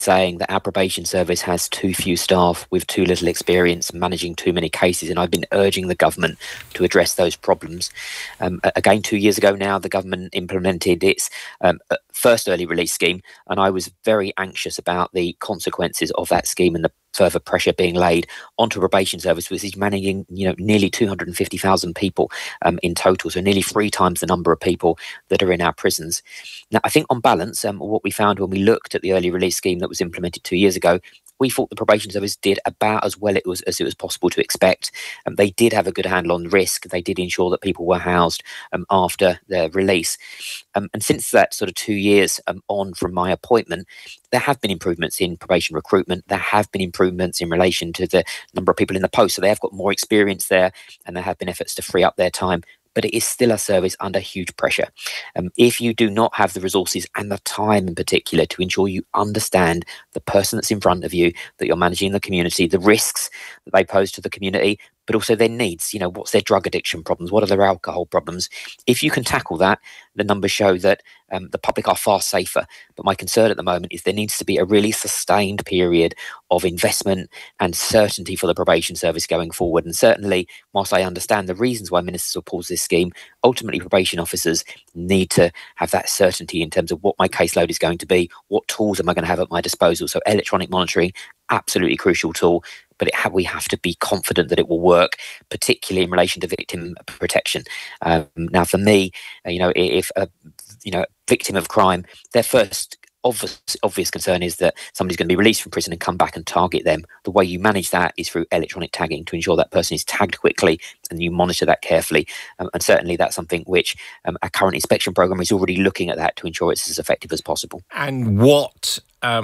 saying that our probation service has too few staff with too little experience managing too many cases, and I've been urging the government to address those problems. Again, 2 years ago now, the government implemented its first early release scheme, and I was very anxious about the consequences of that scheme and the further pressure being laid onto a probation service, which is managing, nearly 250,000 people in total, so nearly 3 times the number of people that are in our prisons. Now, I think on balance, what we found when we looked at the early release scheme that was implemented 2 years ago, we thought the probation service did about as well as it was possible to expect. They did have a good handle on risk. They did ensure that people were housed after their release. And since that sort of 2 years on from my appointment, there have been improvements in probation recruitment. There have been improvements in relation to the number of people in the post. So they have got more experience there, and there have been efforts to free up their time. But it is still a service under huge pressure. If you do not have the resources and the time in particular to ensure you understand the person that's in front of you, that you're managing in the community, the risks that they pose to the community, but also their needs, what's their drug addiction problems, what are their alcohol problems. If you can tackle that, the numbers show that the public are far safer. But my concern at the moment is there needs to be a really sustained period of investment and certainty for the probation service going forward. And certainly, whilst I understand the reasons why ministers oppose this scheme, ultimately probation officers need to have that certainty in terms of what my caseload is going to be, what tools am I going to have at my disposal. So electronic monitoring, absolutely crucial tool, but we have to be confident that it will work, particularly in relation to victim protection. Now, for me, if a victim of crime, their first obvious concern is that somebody's going to be released from prison and come back and target them. The way you manage that is through electronic tagging to ensure that person is tagged quickly and you monitor that carefully. And certainly that's something which our current inspection programme is already looking at that to ensure it's as effective as possible. And what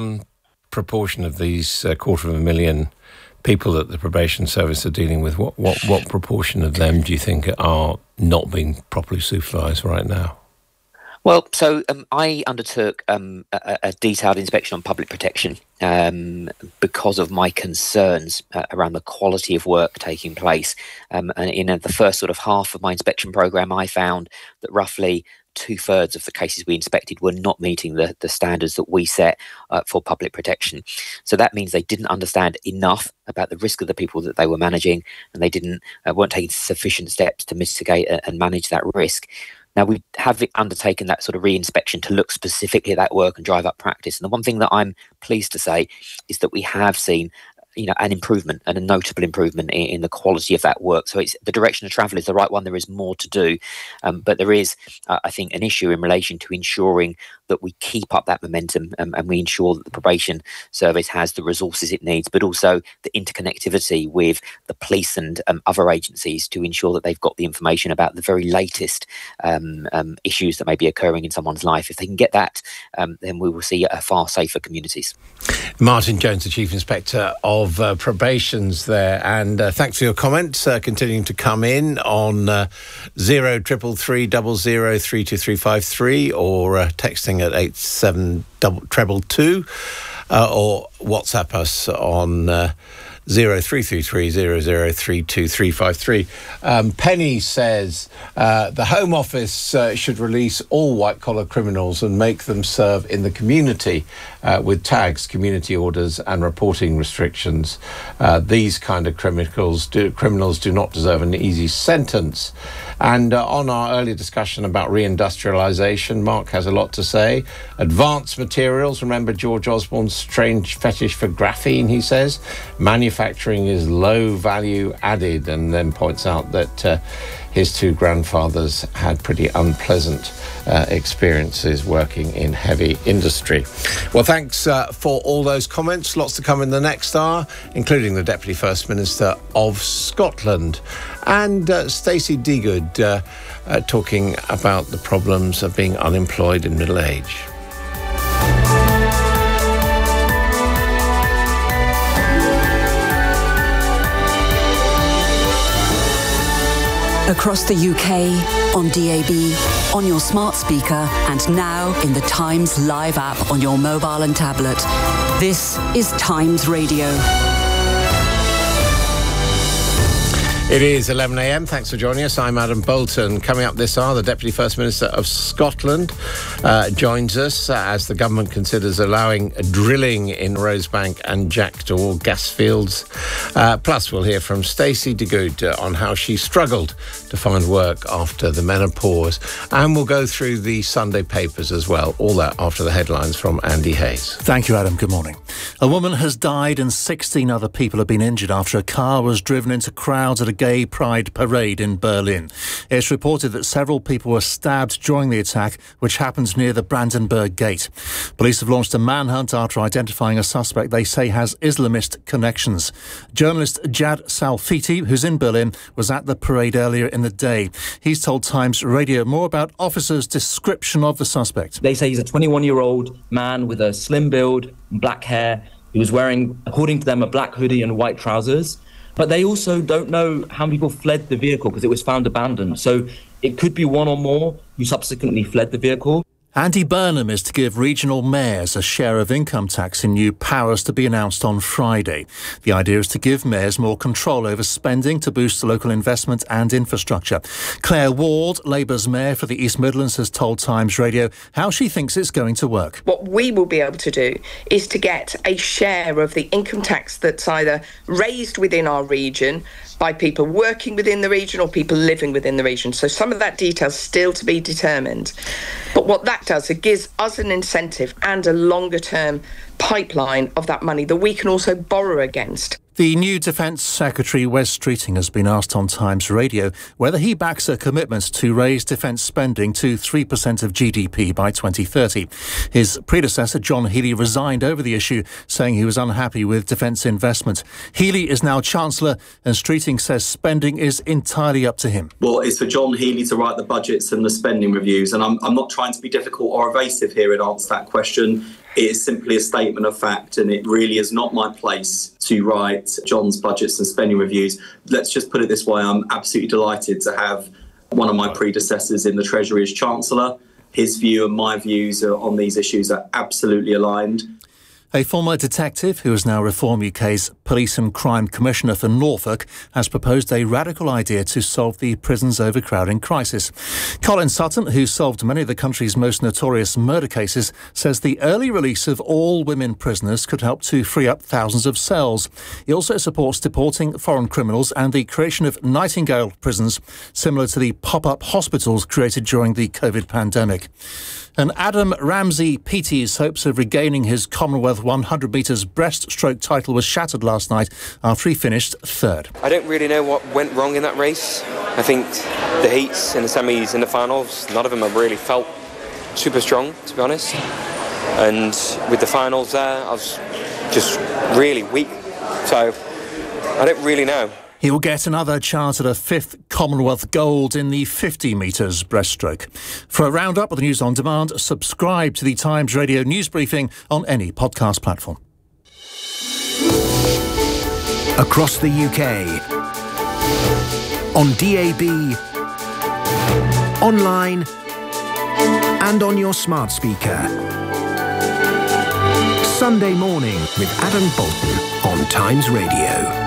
proportion of these 250,000 people that the probation service are dealing with, what proportion of them do you think are not being properly supervised right now? Well, so I undertook a detailed inspection on public protection because of my concerns around the quality of work taking place. And in the first sort of half of my inspection programme, I found that roughly 2/3 of the cases we inspected were not meeting the standards that we set for public protection. So that means they didn't understand enough about the risk of the people that they were managing, and they weren't taking sufficient steps to mitigate and manage that risk. Now, we have undertaken that sort of re-inspection to look specifically at that work and drive up practice. And the one thing that I'm pleased to say is that we have seen an improvement and a notable improvement in the quality of that work. So the direction of travel is the right one. There is more to do. But there is, I think, an issue in relation to ensuring that we keep up that momentum and we ensure that the probation service has the resources it needs, but also the interconnectivity with the police and other agencies to ensure that they've got the information about the very latest issues that may be occurring in someone's life. If they can get that, then we will see far safer communities. Martin Jones, the Chief Inspector of Probations there, and thanks for your comments continuing to come in on 0333 00 32353 or texting at 87222 or WhatsApp us on 0333 00 32353. Penny says the Home Office should release all white-collar criminals and make them serve in the community with tags, community orders and reporting restrictions. These kind of criminals do not deserve an easy sentence. And on our earlier discussion about reindustrialisation, Mark has a lot to say. Advanced materials, remember George Osborne's strange fetish for graphene, he says. Manufacturing is low value added, and then points out that his 2 grandfathers had pretty unpleasant experiences working in heavy industry. Well, thanks for all those comments. Lots to come in the next hour, including the Deputy First Minister of Scotland. And Stacey Degood talking about the problems of being unemployed in middle age. Across the UK, on DAB, on your smart speaker, and now in the Times Live app on your mobile and tablet. This is Times Radio. It is 11 a.m. Thanks for joining us. I'm Adam Bolton. Coming up this hour, the Deputy First Minister of Scotland joins us as the government considers allowing drilling in Rosebank and Jackdaw gas fields. Plus, we'll hear from Stacey Degood on how she struggled to find work after the menopause. And we'll go through the Sunday papers as well. All that after the headlines from Andy Hayes. Thank you, Adam. Good morning. A woman has died and 16 other people have been injured after a car was driven into crowds at a gay pride parade in Berlin. It's reported that several people were stabbed during the attack, which happened near the Brandenburg Gate. Police have launched a manhunt after identifying a suspect they say has Islamist connections. Journalist Jad Salfiti, who's in Berlin, was at the parade earlier in the day. He's told Times Radio more about officers' description of the suspect. They say he's a 21-year-old man with a slim build and black hair. He was wearing, according to them, a black hoodie and white trousers. But they also don't know how many people fled the vehicle because it was found abandoned. So it could be one or more who subsequently fled the vehicle. Andy Burnham is to give regional mayors a share of income tax in new powers to be announced on Friday. The idea is to give mayors more control over spending to boost local investment and infrastructure. Claire Ward, Labour's mayor for the East Midlands, has told Times Radio how she thinks it's going to work. What we will be able to do is to get a share of the income tax that's either raised within our region by people working within the region or people living within the region. So some of that detail is still to be determined. But what that does, it gives us an incentive and a longer term pipeline of that money that we can also borrow against. The new Defence Secretary, Wes Streeting, has been asked on Times Radio whether he backs a commitment to raise defence spending to 3% of GDP by 2030. His predecessor, John Healey, resigned over the issue, saying he was unhappy with defence investment. Healey is now Chancellor, and Streeting says spending is entirely up to him. Well, it's for John Healey to write the budgets and the spending reviews, and I'm not trying to be difficult or evasive here in answer to that question. It is simply a statement of fact, and it really is not my place to write John's budgets and spending reviews. Let's just put it this way. I'm absolutely delighted to have one of my predecessors in the Treasury as Chancellor. His view and my views on these issues are absolutely aligned. A former detective, who is now Reform UK's Police and Crime Commissioner for Norfolk, has proposed a radical idea to solve the prison's overcrowding crisis. Colin Sutton, who solved many of the country's most notorious murder cases, says the early release of all women prisoners could help to free up thousands of cells. He also supports deporting foreign criminals and the creation of Nightingale prisons, similar to the pop-up hospitals created during the COVID pandemic. And Adam Ramsey Petey's hopes of regaining his Commonwealth 100 metres breaststroke title was shattered last night after he finished third. I don't really know what went wrong in that race. I think the heats and the semis and the finals, none of them have really felt super strong, to be honest. And with the finals there, I was just really weak. So I don't really know. He will get another chance at a fifth Commonwealth gold in the 50 metres breaststroke. For a roundup of the news on demand, subscribe to the Times Radio news briefing on any podcast platform. Across the UK, on DAB, online and on your smart speaker. Sunday morning with Adam Bolton on Times Radio.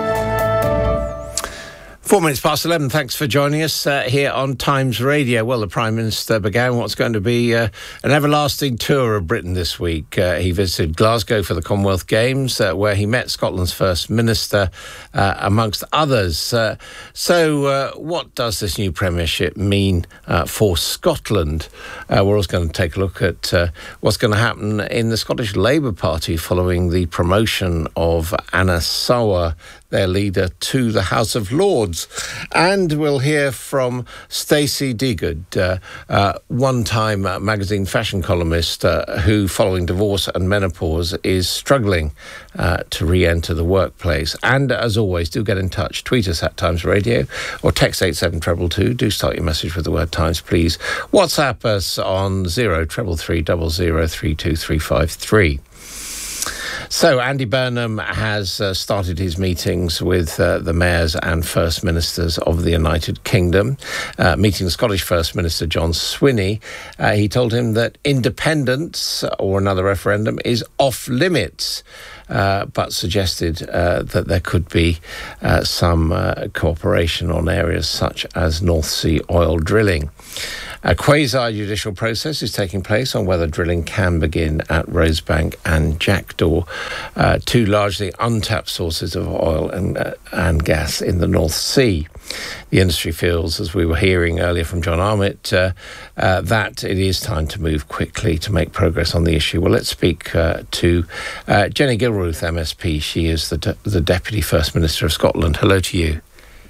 4 minutes past 11. Thanks for joining us here on Times Radio. Well, the Prime Minister began what's going to be an everlasting tour of Britain this week. He visited Glasgow for the Commonwealth Games, where he met Scotland's First Minister, amongst others. So what does this new premiership mean for Scotland? We're also going to take a look at what's going to happen in the Scottish Labour Party following the promotion of Anna Sawar, their leader, to the House of Lords. And we'll hear from Stacey Degood, one-time magazine fashion columnist who, following divorce and menopause, is struggling to re-enter the workplace. And as always, do get in touch. Tweet us at Times Radio or text 87222. Do start your message with the word Times, please. WhatsApp us on 0333 0032353. So Andy Burnham has started his meetings with the mayors and first ministers of the United Kingdom, meeting the Scottish First Minister John Swinney. He told him that independence or another referendum is off limits. but suggested that there could be some cooperation on areas such as North Sea oil drilling. A quasi-judicial process is taking place on whether drilling can begin at Rosebank and Jackdaw, two largely untapped sources of oil and gas in the North Sea. The industry feels, as we were hearing earlier from John Armitt, that it is time to move quickly to make progress on the issue. Well, let's speak to Jenny Gilruth, MSP. She is the Deputy First Minister of Scotland. Hello to you.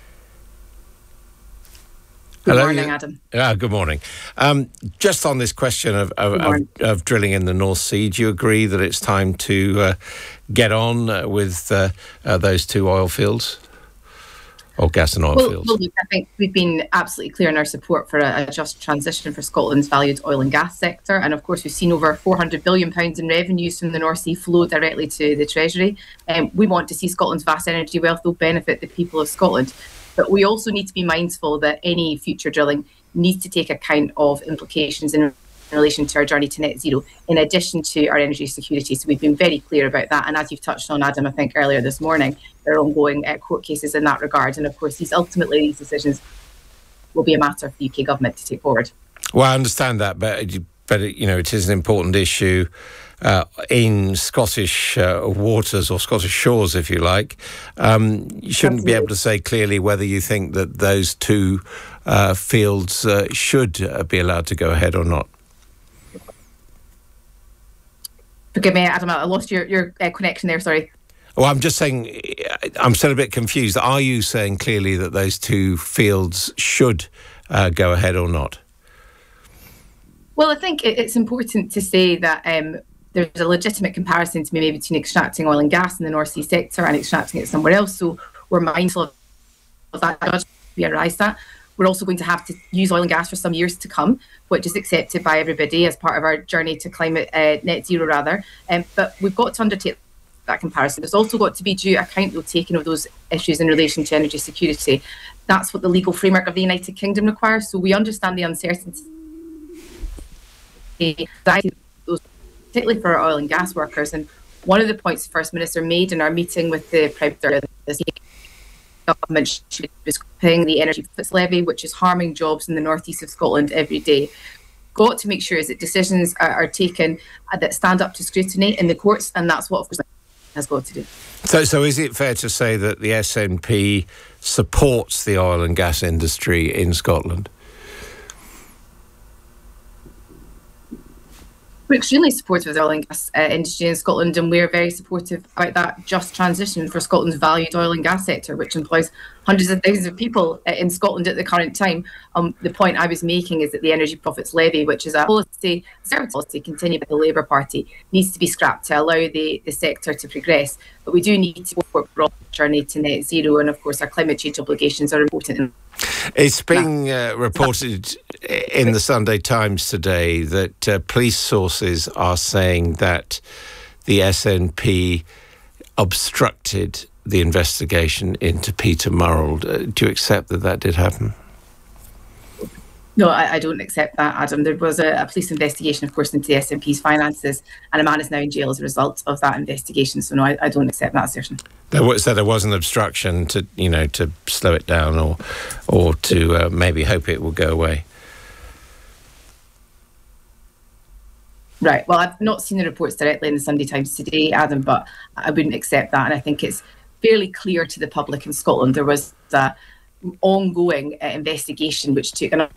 Good morning, Adam. Good morning. Just on this question of drilling in the North Sea, do you agree that it's time to get on with those two oil fields? Or gas and oil fields? Well, look, I think we've been absolutely clear in our support for a just transition for Scotland's valued oil and gas sector. And of course, we've seen over £400 billion in revenues from the North Sea flow directly to the Treasury. We want to see Scotland's vast energy wealth will benefit the people of Scotland. But we also need to be mindful that any future drilling needs to take account of implications in relation to our journey to net zero, in addition to our energy security. So we've been very clear about that. And as you've touched on, Adam, I think earlier this morning, there are ongoing court cases in that regard. And of course, these decisions will be a matter for the UK government to take forward. Well, I understand that, but it is an important issue in Scottish waters, or Scottish shores, if you like. You shouldn't be able to say clearly whether you think that those two fields should be allowed to go ahead or not. Forgive me, Adam, I lost your connection there, sorry. Well, I'm just saying, I'm still a bit confused. Are you saying clearly that those two fields should go ahead or not? Well, I think it's important to say that there's a legitimate comparison to be made between extracting oil and gas in the North Sea sector and extracting it somewhere else. So we're mindful of that judgment we arise that. We're also going to have to use oil and gas for some years to come, which is accepted by everybody as part of our journey to climate net zero, rather. But we've got to undertake that comparison. There's also got to be due account, though, taken of those issues in relation to energy security. That's what the legal framework of the United Kingdom requires. So we understand the uncertainty, particularly for our oil and gas workers. And one of the points the First Minister made in our meeting with the Prime Minister this week, government should be paying the energy profits levy, which is harming jobs in the northeast of Scotland every day. Got to make sure is that decisions are taken that stand up to scrutiny in the courts, and that's what, of course, has got to do. So is it fair to say that the SNP supports the oil and gas industry in Scotland? We're extremely supportive of the oil and gas industry in Scotland, and we're very supportive about that just transition for Scotland's valued oil and gas sector, which employs hundreds of thousands of people in Scotland at the current time. The point I was making is that the Energy Profits Levy, which is a policy, conservative policy continued by the Labour Party, needs to be scrapped to allow the sector to progress. But we do need to support the broad journey to net zero, and of course our climate change obligations are important. It's being reported in the Sunday Times today that police sources are saying that the SNP obstructed the investigation into Peter Murrell. Do you accept that did happen? No, I don't accept that, Adam. There was a police investigation, of course, into the SNP's finances, and a man is now in jail as a result of that investigation. So no, I don't accept that assertion. There was an obstruction to slow it down, or to maybe hope it will go away. Right. Well, I've not seen the reports directly in the Sunday Times today, Adam, but I wouldn't accept that, and I think it's fairly clear to the public in Scotland there was an ongoing investigation which took a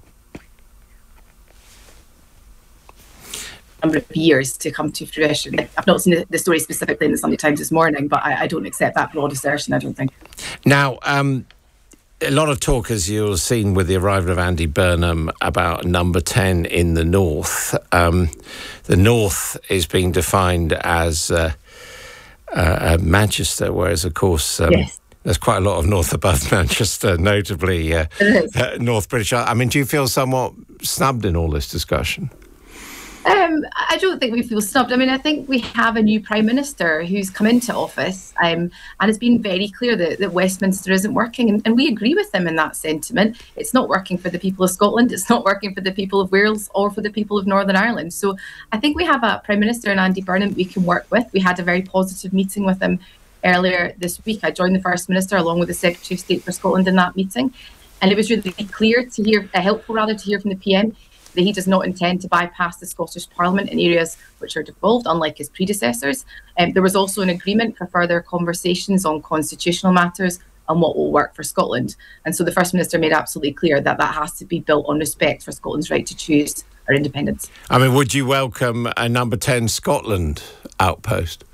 number of years to come to fruition. I've not seen the story specifically in the Sunday Times this morning, but I don't accept that broad assertion, I don't think. Now, a lot of talk, as you'll have seen with the arrival of Andy Burnham, about number 10 in the north. The north is being defined as Manchester, whereas, of course, yes. There's quite a lot of north above Manchester, notably North British. I mean, do you feel somewhat snubbed in all this discussion? I don't think we feel snubbed. I mean, I think we have a new Prime Minister who's come into office and has been very clear that Westminster isn't working. And we agree with him in that sentiment. It's not working for the people of Scotland. It's not working for the people of Wales or for the people of Northern Ireland. So I think we have a Prime Minister in Andy Burnham we can work with. We had a very positive meeting with him earlier this week. I joined the First Minister along with the Secretary of State for Scotland in that meeting. And it was really clear to hear, helpful rather, to hear from the PM that he does not intend to bypass the Scottish Parliament in areas which are devolved, unlike his predecessors. There was also an agreement for further conversations on constitutional matters and what will work for Scotland. And so the First Minister made absolutely clear that that has to be built on respect for Scotland's right to choose our independence. I mean, would you welcome a Number 10 Scotland outpost?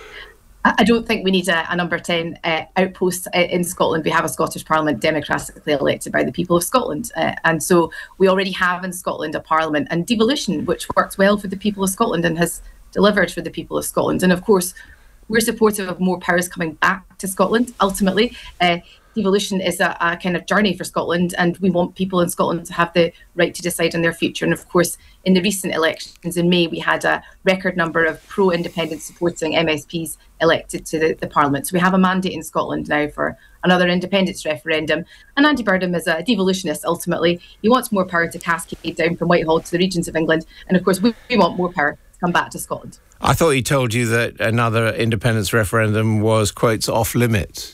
I don't think we need a Number 10 outpost in Scotland. We have a Scottish Parliament democratically elected by the people of Scotland. And so we already have in Scotland a Parliament and devolution, which works well for the people of Scotland and has delivered for the people of Scotland. And of course, we're supportive of more powers coming back to Scotland. Ultimately, devolution is a kind of journey for Scotland, and we want people in Scotland to have the right to decide on their future. And of course, in the recent elections in May, we had a record number of pro-independence supporting MSPs elected to the Parliament. So we have a mandate in Scotland now for another independence referendum. And Andy Burnham is a devolutionist, ultimately. He wants more power to cascade down from Whitehall to the regions of England. And of course, we want more power to come back to Scotland. I thought he told you that another independence referendum was, quotes, off limits.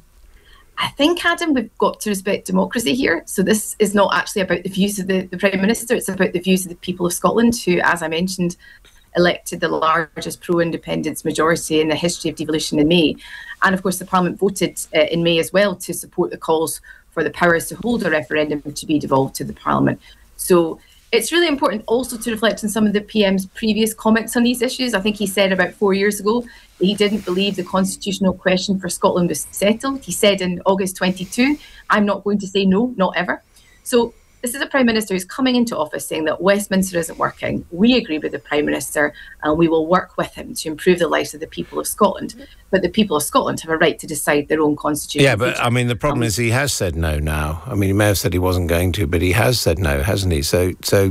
I think, Adam, we've got to respect democracy here. So this is not actually about the views of the Prime Minister. It's about the views of the people of Scotland, who, as I mentioned, elected the largest pro-independence majority in the history of devolution in May. And of course, the Parliament voted in May as well to support the calls for the powers to hold a referendum to be devolved to the Parliament. So it's really important also to reflect on some of the PM's previous comments on these issues. I think he said about 4 years ago that he didn't believe the constitutional question for Scotland was settled. He said in August 22, "I'm not going to say no, not ever." So this is a Prime Minister who's coming into office saying that Westminster isn't working. We agree with the Prime Minister and we will work with him to improve the lives of the people of Scotland. But the people of Scotland have a right to decide their own constitution. Yeah, but I mean, the problem is he has said no now. I mean, he may have said he wasn't going to, but he has said no, hasn't he? So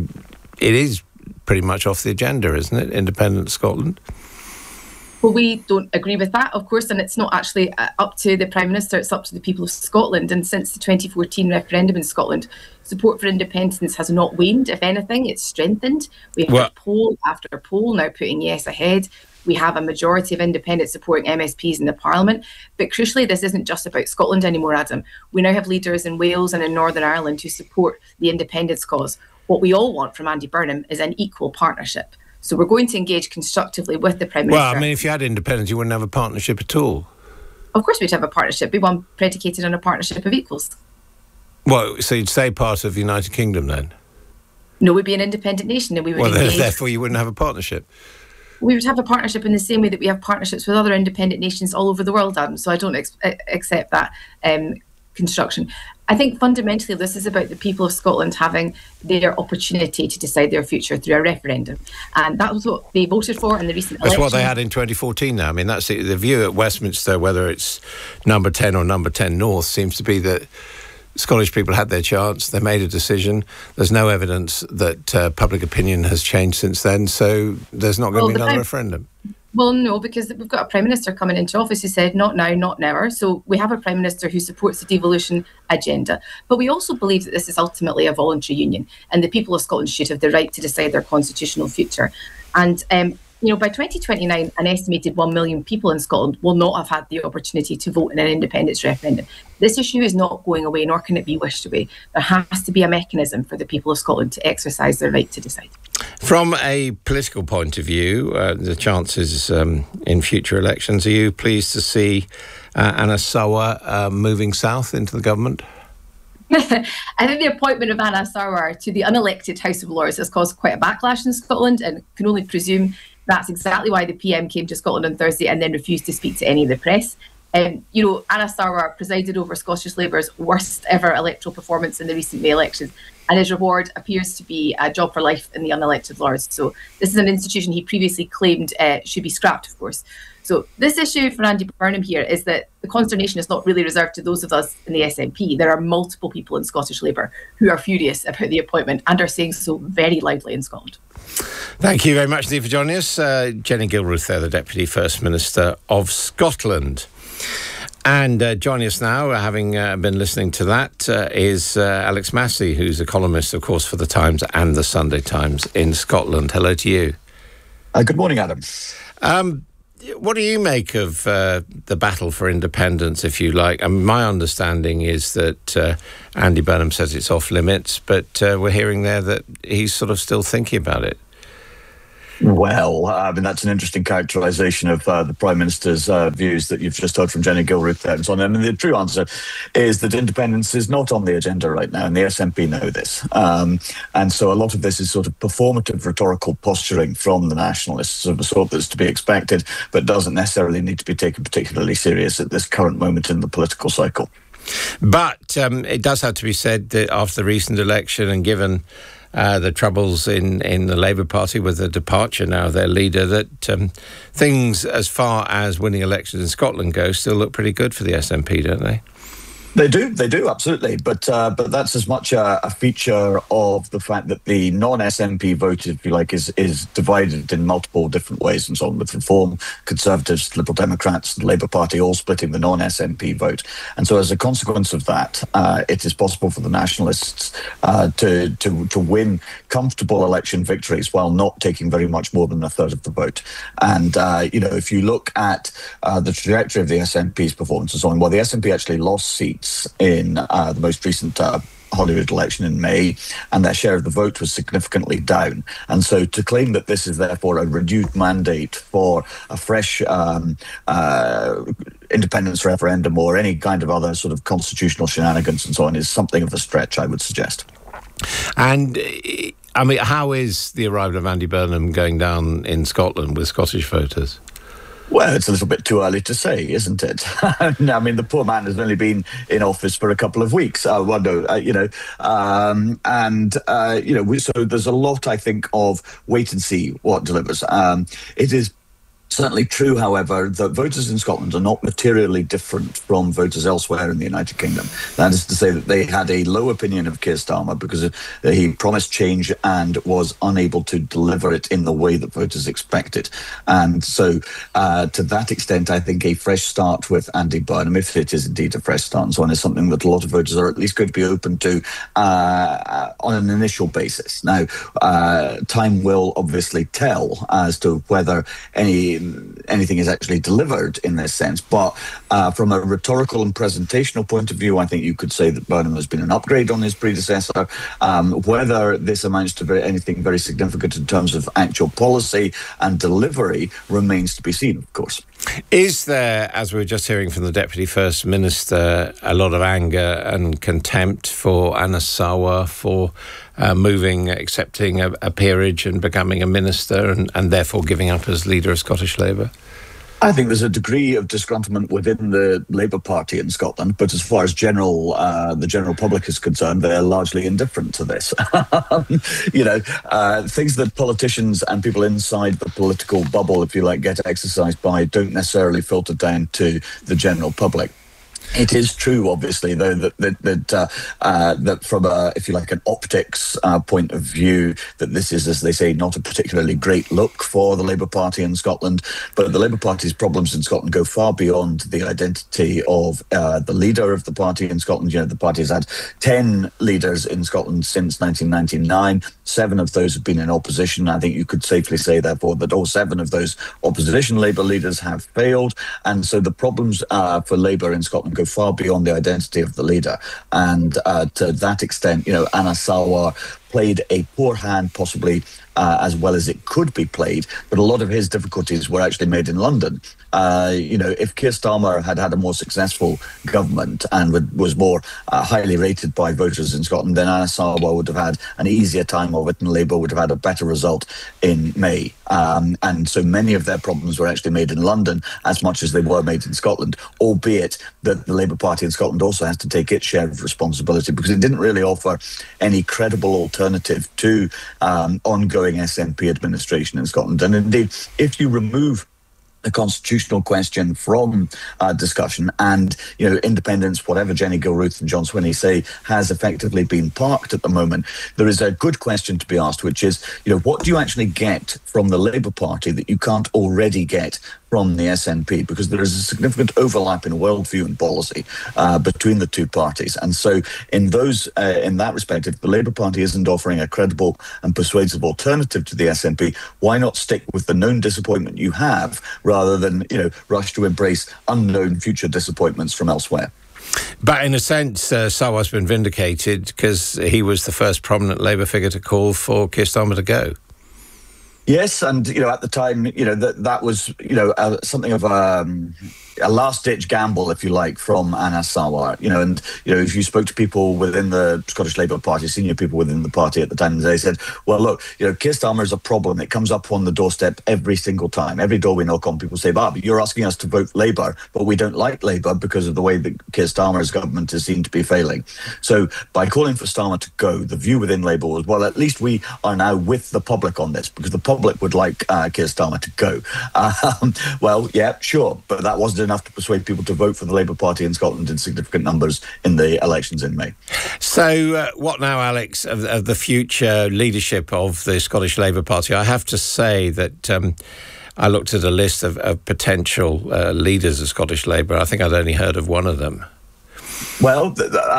it is pretty much off the agenda, isn't it? Independent Scotland. Well, we don't agree with that, of course, and it's not actually up to the Prime Minister, it's up to the people of Scotland. And since the 2014 referendum in Scotland, support for independence has not waned. If anything, it's strengthened. We have poll after poll now putting yes ahead. We have a majority of independents supporting MSPs in the Parliament. But crucially, this isn't just about Scotland anymore, Adam. We now have leaders in Wales and in Northern Ireland who support the independence cause. What we all want from Andy Burnham is an equal partnership. So we're going to engage constructively with the Prime Minister. Well, I mean, if you had independence, you wouldn't have a partnership at all. Of course we'd have a partnership. Be one predicated on a partnership of equals. Well, so you'd say part of the United Kingdom then? No, we'd be an independent nation and we would engage. Therefore you wouldn't have a partnership. We would have a partnership in the same way that we have partnerships with other independent nations all over the world, Adam. So I don't accept that construction. I think fundamentally this is about the people of Scotland having their opportunity to decide their future through a referendum. And that was what they voted for in the recent election. That's what they had in 2014 now. I mean, that's the view at Westminster, whether it's Number 10 or Number 10 North, seems to be that Scottish people had their chance, they made a decision. There's no evidence that public opinion has changed since then, so there's not going to be another referendum. Well, no, because we've got a Prime Minister coming into office who said not now, not never. So we have a Prime Minister who supports the devolution agenda. But we also believe that this is ultimately a voluntary union and the people of Scotland should have the right to decide their constitutional future. And by 2029, an estimated 1 million people in Scotland will not have had the opportunity to vote in an independence referendum. This issue is not going away, nor can it be wished away. There has to be a mechanism for the people of Scotland to exercise their right to decide. From a political point of view, the chances in future elections, are you pleased to see Anna Sawar moving south into the government? I think the appointment of Anna Sawar to the unelected House of Lords has caused quite a backlash in Scotland, and can only presume that's exactly why the PM came to Scotland on Thursday and then refused to speak to any of the press. Anna Sarwar presided over Scottish Labour's worst ever electoral performance in the recent May elections, and his reward appears to be a job for life in the unelected Lords. So this is an institution he previously claimed should be scrapped, of course. So this issue for Andy Burnham here is that the consternation is not really reserved to those of us in the SNP. There are multiple people in Scottish Labour who are furious about the appointment and are saying so very loudly in Scotland. Thank you very much, Steve, for joining us. Jenny Gilruth there, the Deputy First Minister of Scotland. And joining us now, having been listening to that, is Alex Massey, who's a columnist, of course, for The Times and The Sunday Times in Scotland. Hello to you. Good morning, Adam. What do you make of the battle for independence, if you like? I mean, my understanding is that Andy Burnham says it's off limits, but we're hearing there that he's sort of still thinking about it. Well, I mean, that's an interesting characterisation of the Prime Minister's views that you've just heard from Jenny Gilruth there and so on. I mean, the true answer is that independence is not on the agenda right now, and the SNP know this. And so a lot of this is sort of performative rhetorical posturing from the nationalists of the sort that's to be expected, but doesn't necessarily need to be taken particularly serious at this current moment in the political cycle. But it does have to be said that after the recent election and given the troubles in the Labour Party with the departure now of their leader, that things as far as winning elections in Scotland go still look pretty good for the SNP, don't they? They do, absolutely. But that's as much a feature of the fact that the non-SNP vote, if you like, is divided in multiple different ways and so on, with Reform, Conservatives, Liberal Democrats, the Labour Party all splitting the non-SNP vote. And so as a consequence of that, it is possible for the nationalists to win comfortable election victories while not taking very much more than a third of the vote. And, if you look at the trajectory of the SNP's performance and so on, well, the SNP actually lost seats in the most recent Holyrood election in May, and their share of the vote was significantly down. And so to claim that this is therefore a renewed mandate for a fresh independence referendum or any kind of other sort of constitutional shenanigans and so on is something of a stretch, I would suggest. And I mean, how is the arrival of Andy Burnham going down in Scotland with Scottish voters? Well, it's a little bit too early to say, isn't it? I mean, the poor man has only been in office for a couple of weeks. So there's a lot, I think, of wait and see what delivers. It is certainly true, however, that voters in Scotland are not materially different from voters elsewhere in the United Kingdom. That is to say that they had a low opinion of Keir Starmer because he promised change and was unable to deliver it in the way that voters expected. And so to that extent, I think a fresh start with Andy Burnham, if it is indeed a fresh start and so on, is something that a lot of voters are at least going to be open to on an initial basis. Now, time will obviously tell as to whether anything is actually delivered in this sense. But from a rhetorical and presentational point of view, I think you could say that Burnham has been an upgrade on his predecessor. Whether this amounts to anything very significant in terms of actual policy and delivery remains to be seen, of course. Is there, as we were just hearing from the Deputy First Minister, a lot of anger and contempt for Anna Sarwar for accepting a peerage and becoming a minister and therefore giving up as leader of Scottish Labour? I think there's a degree of disgruntlement within the Labour Party in Scotland, but as far as the general public is concerned, they're largely indifferent to this. Things that politicians and people inside the political bubble, if you like, get exercised by don't necessarily filter down to the general public. It is true, obviously, though, that from a, if you like, an optics point of view, that this is, as they say, not a particularly great look for the Labour Party in Scotland. But the Labour Party's problems in Scotland go far beyond the identity of the leader of the party in Scotland. The party has had 10 leaders in Scotland since 1999. 7 of those have been in opposition. I think you could safely say, therefore, that all 7 of those opposition Labour leaders have failed. And so the problems for Labour in Scotland go far beyond the identity of the leader. And to that extent, Anna Sarwar played a poor hand, possibly as well as it could be played, but a lot of his difficulties were actually made in London. If Keir Starmer had had a more successful government and was more highly rated by voters in Scotland, then Anas Sarwar would have had an easier time of it, and Labour would have had a better result in May. And so many of their problems were actually made in London as much as they were made in Scotland, albeit that the Labour Party in Scotland also has to take its share of responsibility, because it didn't really offer any credible alternative to ongoing SNP administration in Scotland. And indeed, if you remove the constitutional question from discussion, and independence, whatever Jenny Gilruth and John Swinney say, has effectively been parked at the moment, there is a good question to be asked, which is, what do you actually get from the Labour Party that you can't already get from the SNP? Because there is a significant overlap in worldview and policy between the two parties. And so in that respect, if the Labour Party isn't offering a credible and persuasive alternative to the SNP, why not stick with the known disappointment you have, rather than, rush to embrace unknown future disappointments from elsewhere? But in a sense, Sarwar's been vindicated, because he was the first prominent Labour figure to call for Keir Starmer to go. Yes, and at the time, that was something of a last-ditch gamble, if you like, from Anas Sarwar. And if you spoke to people within the Scottish Labour Party, senior people within the party at the time, they said, "Well, look, Keir Starmer is a problem. It comes up on the doorstep every single time. Every door we knock on, people say, but you're asking us to vote Labour, but we don't like Labour because of the way that Keir Starmer's government has seemed to be failing." So by calling for Starmer to go, the view within Labour was, well, at least we are now with the public on this, because the public would like Keir Starmer to go. Well, yeah, sure, but that wasn't enough to persuade people to vote for the Labour Party in Scotland in significant numbers in the elections in May. So what now, Alex, of the future leadership of the Scottish Labour Party? I have to say that I looked at a list of potential leaders of Scottish Labour. I think I'd only heard of one of them. Well,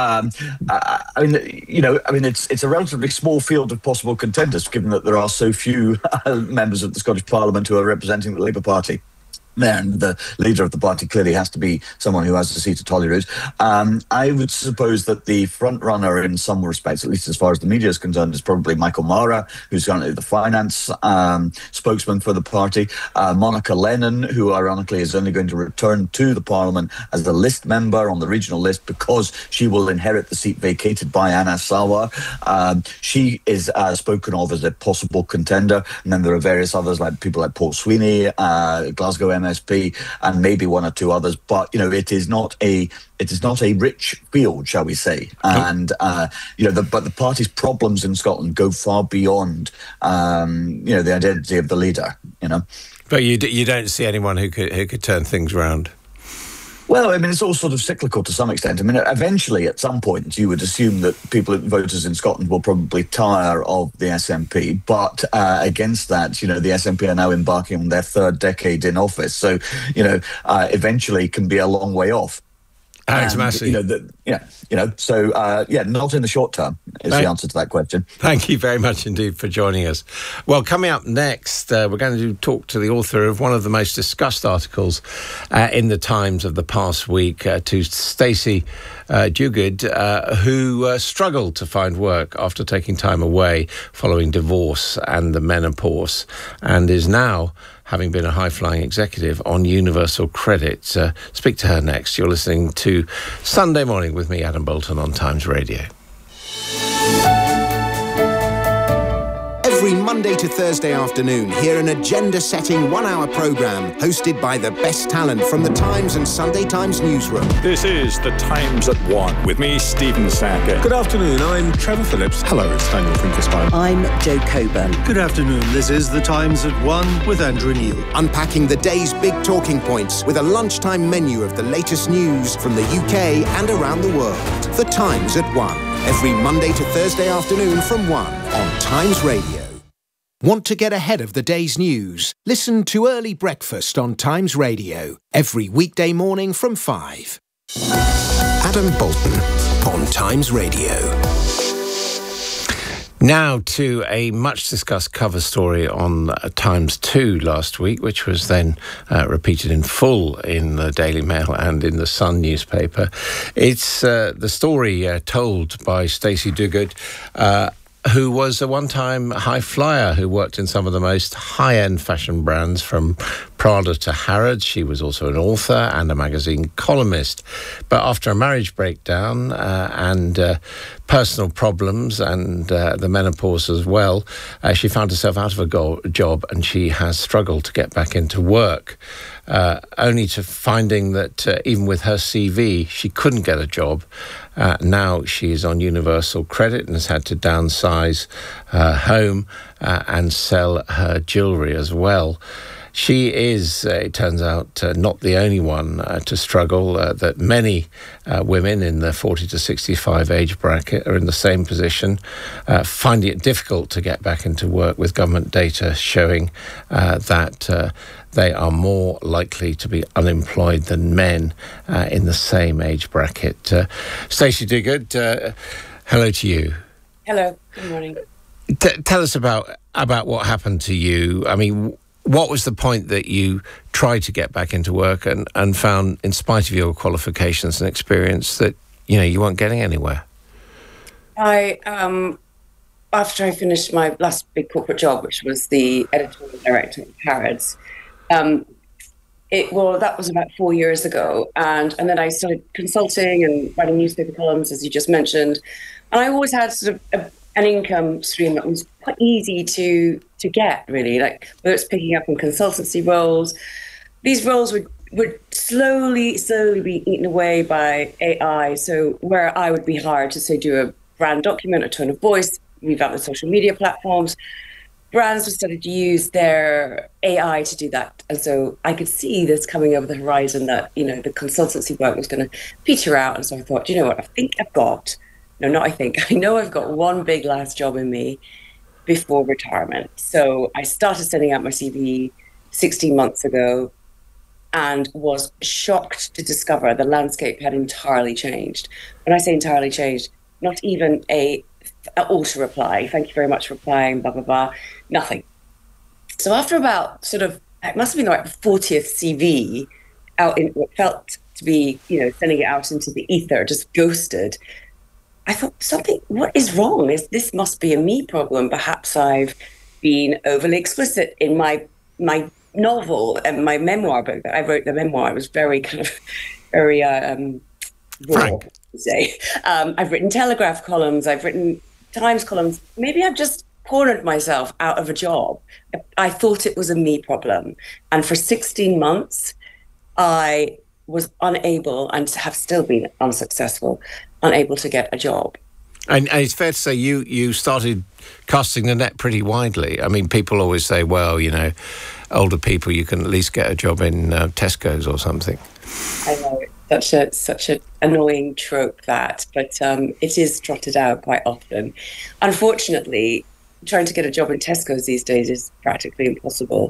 it's a relatively small field of possible contenders, given that there are so few members of the Scottish Parliament who are representing the Labour Party. And the leader of the party clearly has to be someone who has a seat at Holyrood. I would suppose that the front runner in some respects, at least as far as the media is concerned, is probably Michael Mara, who's currently the finance spokesman for the party. Monica Lennon, who ironically is only going to return to the Parliament as the list member on the regional list, because she will inherit the seat vacated by Anas Sarwar. She is spoken of as a possible contender. And then there are various others, like people like Paul Sweeney, Glasgow MSP, and maybe one or two others, but it is not a rich field, shall we say? And but the party's problems in Scotland go far beyond the identity of the leader. But you don't see anyone who could turn things around. Well, it's all sort of cyclical to some extent. Eventually, at some point, you would assume that voters in Scotland will probably tire of the SNP. But against that, the SNP are now embarking on their third decade in office. So, eventually can be a long way off. Alex Massey. Not in the short term is the answer to that question. Thank you very much indeed for joining us. Well, coming up next, we're going to talk to the author of one of the most discussed articles in the Times of the past week, to Stacey Duguid, who struggled to find work after taking time away following divorce and the menopause, and is now, having been a high-flying executive, on Universal Credit. Speak to her next. You're listening to Sunday Morning with me, Adam Bolton, on Times Radio. Every Monday to Thursday afternoon, hear an agenda-setting 1-hour programme hosted by the best talent from the Times and Sunday Times newsroom. This is The Times at 1 with me, Stephen Sacker. Good afternoon, I'm Trevor Phillips. Hello, it's Daniel Finkelstein. I'm Jo Coburn. Good afternoon, this is The Times at 1 with Andrew Neil. Unpacking the day's big talking points with a lunchtime menu of the latest news from the UK and around the world. The Times at 1. Every Monday to Thursday afternoon from 1 on Times Radio. Want to get ahead of the day's news? Listen to Early Breakfast on Times Radio every weekday morning from 5. Adam Bolton on Times Radio. Now to a much-discussed cover story on Times 2 last week, which was then repeated in full in the Daily Mail and in the Sun newspaper. It's the story told by Stacey Duguid who was a one-time high flyer who worked in some of the most high-end fashion brands from Prada to Harrods. She was also an author and a magazine columnist. But after a marriage breakdown and personal problems and the menopause as well, she found herself out of a job, and she has struggled to get back into work, only to finding that even with her CV, she couldn't get a job. Now she is on universal credit and has had to downsize her home and sell her jewellery as well. She is, it turns out, not the only one to struggle, that many women in the 40 to 65 age bracket are in the same position, finding it difficult to get back into work, with government data showing that they are more likely to be unemployed than men in the same age bracket. Stacey Diggott, hello to you. Hello, good morning. Tell us about what happened to you. I mean, what was the point that you tried to get back into work and found, in spite of your qualifications and experience, that you weren't getting anywhere? After I finished my last big corporate job, which was the editorial director of Harrods, that was about 4 years ago, and then I started consulting and writing newspaper columns, as you just mentioned, and I always had sort of an income stream that was quite easy to get, really, like whether it's picking up on consultancy roles. These roles would slowly be eaten away by AI. So where I would be hired to, say, do a brand document, a tone of voice, revamp the social media platforms, brands would started to use their AI to do that. And so I could see this coming over the horizon, that, the consultancy work was going to peter out. And so I thought, I know I've got one big last job in me before retirement. So I started sending out my CV 16 months ago and was shocked to discover the landscape had entirely changed. When I say entirely changed, not even an auto reply, thank you very much for applying, blah, blah, blah, nothing. So after about it must have been like the 40th CV out in what felt to be, sending it out into the ether, just ghosted, I thought, what is wrong? This must be a me problem. Perhaps I've been overly explicit in my novel and my memoir book. I wrote the memoir. It was very raw, to say. I've written Telegraph columns. I've written Times columns. Maybe I've just cornered myself out of a job. I thought it was a me problem. And for 16 months, I was unable, and have still been unsuccessful, unable to get a job. And it's fair to say you started casting the net pretty widely. I mean, people always say, well, older people, you can at least get a job in Tesco's or something. I know, it's such an annoying trope, that, but it is trotted out quite often. Unfortunately, trying to get a job in Tesco's these days is practically impossible.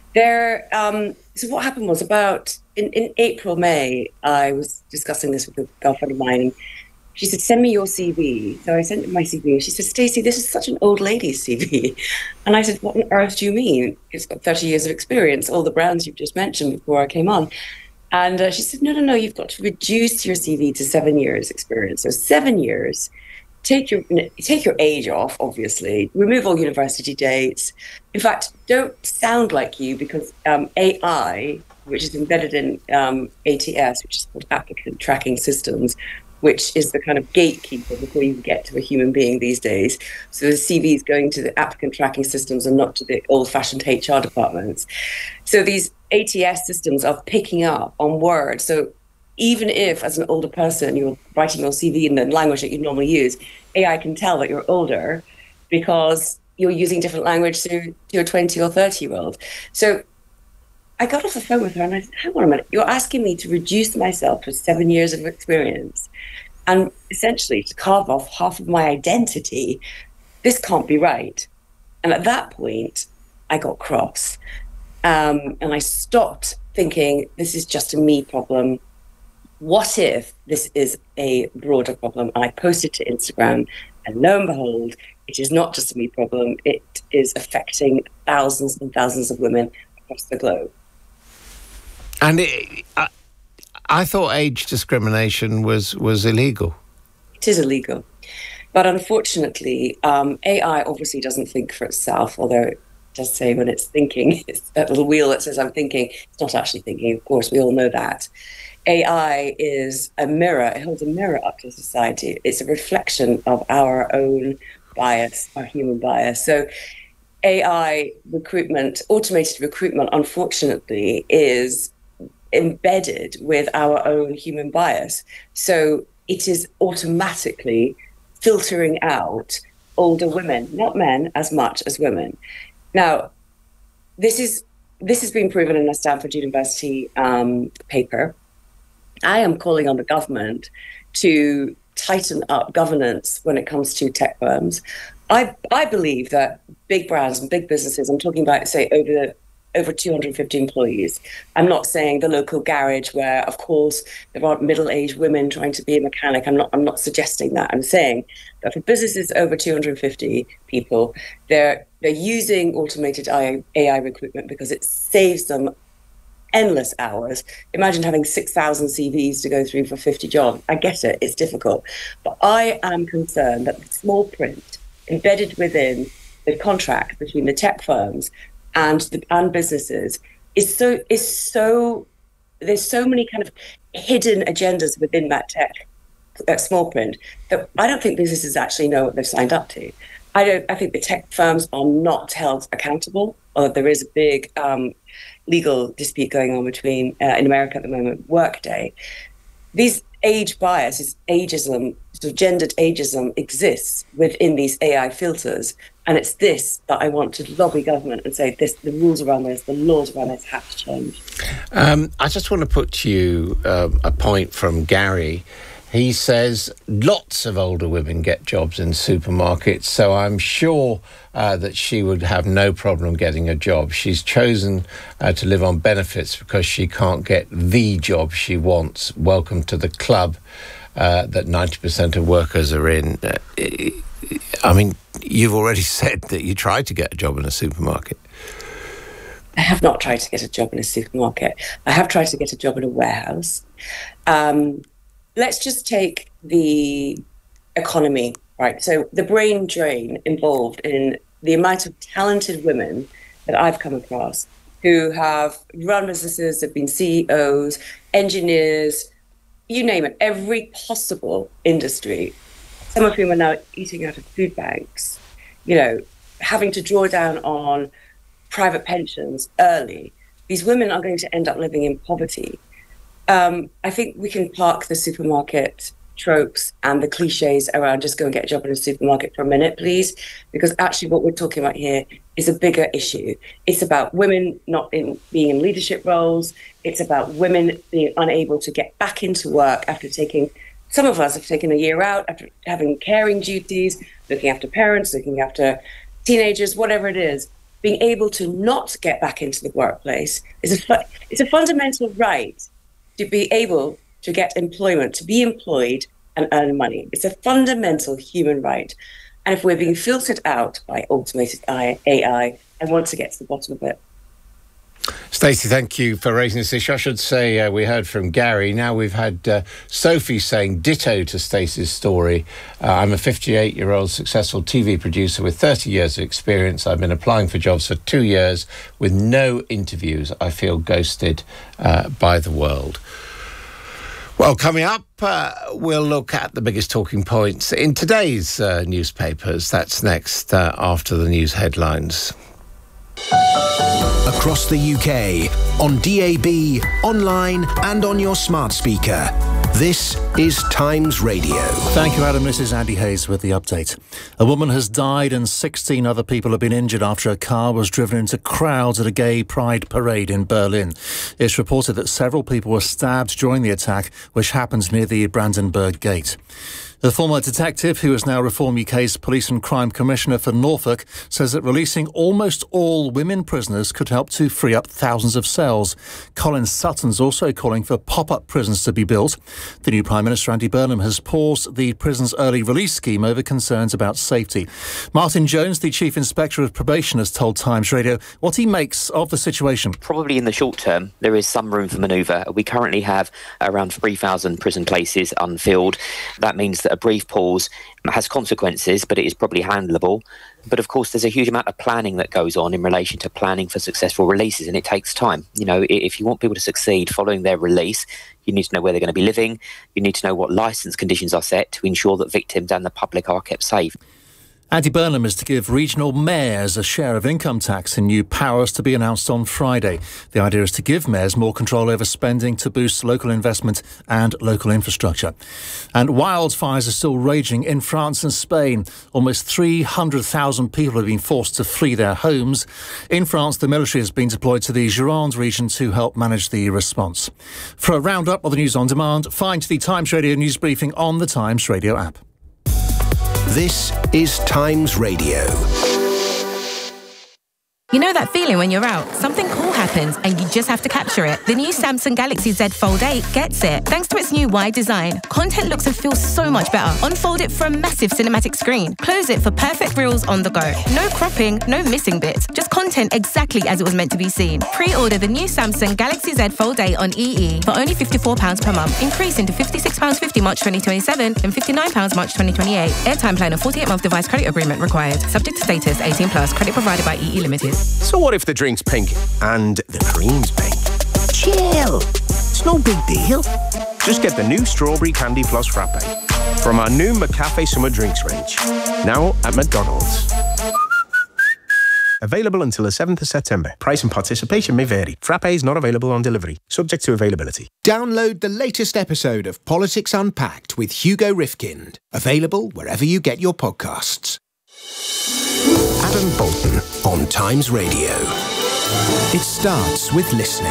So what happened was, about in April, May, I was discussing this with a girlfriend of mine, and she said, send me your CV. So I sent her my CV, and she said, Stacey, this is such an old lady's CV. And I said, what on earth do you mean? It's got 30 years of experience, all the brands you've just mentioned before I came on. And she said, no, you've got to reduce your CV to 7 years experience. So 7 years. Take your age off, obviously. Remove all university dates. In fact, don't sound like you, because AI, which is embedded in ATS, which is called Applicant Tracking Systems, which is the kind of gatekeeper before you get to a human being these days. So the CV is going to the applicant tracking systems and not to the old-fashioned HR departments. So these ATS systems are picking up on words. So even if, as an older person, you're writing your CV in the language that you normally use, AI can tell that you're older because you're using different language to a 20 or 30-year-old. So I got off the phone with her and I said, hang on a minute, you're asking me to reduce myself to 7 years of experience and essentially to carve off half of my identity. This can't be right. And at that point, I got cross. And I stopped thinking, this is just a me problem. What if this is a broader problem? And I posted to Instagram, and lo and behold, it is not just a me problem. It is affecting thousands and thousands of women across the globe. And I thought age discrimination was illegal. It is illegal. But unfortunately, AI obviously doesn't think for itself, although it does say when it's thinking, it's that little wheel that says I'm thinking. It's not actually thinking, of course, we all know that. AI is a mirror. It holds a mirror up to society. It's a reflection of our own bias, our human bias. So AI recruitment, automated recruitment, unfortunately, is embedded with our own human bias. So it is automatically filtering out older women, not men as much as women. Now, this has been proven in a Stanford University paper. I am calling on the government to tighten up governance when it comes to tech firms. I believe that big brands and big businesses, I'm talking about, say, over 250 employees. I'm not saying the local garage where, of course, there aren't middle-aged women trying to be a mechanic. I'm not suggesting that. I'm saying that for businesses over 250 people, they're using automated AI recruitment because it saves them endless hours. Imagine having 6,000 CVs to go through for 50 jobs. I get it, it's difficult. But I am concerned that the small print embedded within the contract between the tech firms and businesses is so there's so many kind of hidden agendas within that small print that I don't think businesses actually know what they've signed up to. I think the tech firms are not held accountable, although there is a big legal dispute going on between, in America at the moment, Workday. These age bias, ageism, sort of gendered ageism exists within these AI filters. And it's this that I want to lobby government and say the rules around this, the laws around this have to change. I just want to put to you a point from Gary. He says lots of older women get jobs in supermarkets, so I'm sure that she would have no problem getting a job. She's chosen to live on benefits because she can't get the job she wants. Welcome to the club that 90% of workers are in. I mean, you've already said that you tried to get a job in a supermarket. I have not tried to get a job in a supermarket. I have tried to get a job in a warehouse. Let's just take the economy, right? So the brain drain involved in the amount of talented women that I've come across who have run businesses, have been CEOs, engineers, you name it, every possible industry. Some of whom are now eating out of food banks, having to draw down on private pensions early. These women are going to end up living in poverty. I think we can park the supermarket tropes and the cliches around just go and get a job in a supermarket for a minute, please, because actually what we're talking about here is a bigger issue. It's about women not being in leadership roles. It's about women being unable to get back into work after some of us have taken a year out after having caring duties, looking after parents, looking after teenagers, whatever it is. Being able to not get back into the workplace it's a fundamental right to be able to get employment, to be employed and earn money. It's a fundamental human right. And if we're being filtered out by automated AI, I want to get to the bottom of it. Stacey, thank you for raising this issue. I should say we heard from Gary. Now we've had Sophie saying ditto to Stacey's story. I'm a 58-year-old successful TV producer with 30 years of experience. I've been applying for jobs for 2 years with no interviews. I feel ghosted by the world. Well, coming up, we'll look at the biggest talking points in today's newspapers. That's next after the news headlines. Across the UK, on DAB, online and on your smart speaker. This is Times Radio. Thank you, Adam. This is Andy Hayes with the update. A woman has died and 16 other people have been injured after a car was driven into crowds at a gay pride parade in Berlin. It's reported that several people were stabbed during the attack, which happened near the Brandenburg Gate. The former detective, who is now Reform UK's Police and Crime Commissioner for Norfolk, says that releasing almost all women prisoners could help to free up thousands of cells. Colin Sutton's also calling for pop-up prisons to be built. The new Prime Minister, Andy Burnham, has paused the prison's early release scheme over concerns about safety. Martin Jones, the Chief Inspector of Probation, has told Times Radio what he makes of the situation. Probably in the short term, there is some room for manoeuvre. We currently have around 3,000 prison places unfilled. That means that that a brief pause has consequences, but it is probably handleable. But of course, there's a huge amount of planning that goes on in relation to planning for successful releases, and it takes time. You know, if you want people to succeed following their release, you need to know where they're going to be living. You need to know what licence conditions are set to ensure that victims and the public are kept safe. Andy Burnham is to give regional mayors a share of income tax in new powers to be announced on Friday. The idea is to give mayors more control over spending to boost local investment and local infrastructure. And wildfires are still raging in France and Spain. Almost 300,000 people have been forced to flee their homes. In France, the military has been deployed to the Gironde region to help manage the response. For a roundup of the news on demand, find the Times Radio news briefing on the Times Radio app. This is Times Radio. You know that feeling when you're out, something cool happens and you just have to capture it? The new Samsung Galaxy Z Fold 8 gets it. Thanks to its new wide design, content looks and feels so much better. Unfold it for a massive cinematic screen. Close it for perfect reels on the go. No cropping, no missing bits. Just content exactly as it was meant to be seen. Pre-order the new Samsung Galaxy Z Fold 8 on EE for only £54 per month, increasing to £56.50 March 2027 and £59 March 2028. Airtime plan and 48-month device credit agreement required. Subject to status, 18+, credit provided by EE Limited. So what if the drink's pink and the cream's pink? Chill. It's no big deal. Just get the new Strawberry Candy Plus Frappe from our new McCafe Summer Drinks range. Now at McDonald's. Available until the 7th of September. Price and participation may vary. Frappe is not available on delivery. Subject to availability. Download the latest episode of Politics Unpacked with Hugo Rifkind. Available wherever you get your podcasts. Adam Bolton on Times Radio. It starts with listening.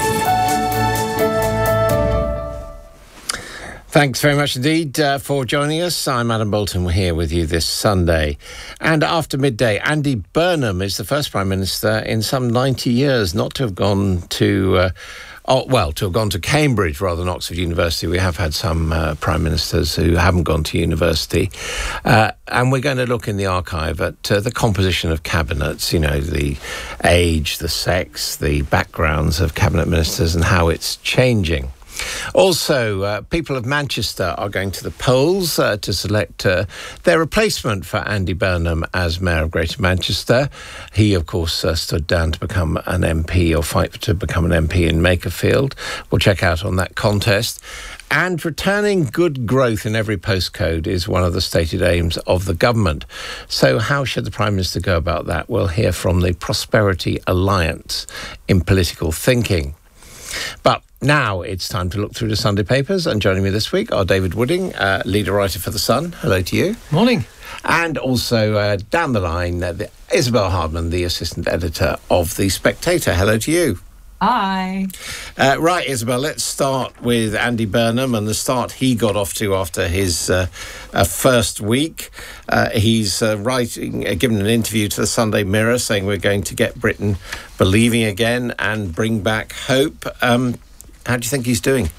Thanks very much indeed for joining us. I'm Adam Bolton. We're here with you this Sunday. And after midday, Andy Burnham is the first Prime Minister in some 90 years not to have gone to... to have gone to Cambridge rather than Oxford University. We have had some Prime Ministers who haven't gone to university. And we're going to look in the archive at the composition of cabinets, you know, the age, the sex, the backgrounds of cabinet ministers and how it's changing. Also, people of Manchester are going to the polls to select their replacement for Andy Burnham as Mayor of Greater Manchester. He, of course, stood down to become an MP or fight to become an MP in Makerfield. We'll check out on that contest. And returning good growth in every postcode is one of the stated aims of the government. So how should the Prime Minister go about that? We'll hear from the Prosperity Alliance in Political Thinking. But now it's time to look through the Sunday papers, and joining me this week are David Wooding, leader writer for The Sun. Hello to you. Morning. And also down the line, Isabel Hardman, the assistant editor of The Spectator. Hello to you. Hi. Right, Isabel, let's start with Andy Burnham and the start he got off to after his first week. He's given an interview to the Sunday Mirror saying we're going to get Britain believing again and bring back hope. How do you think he's doing?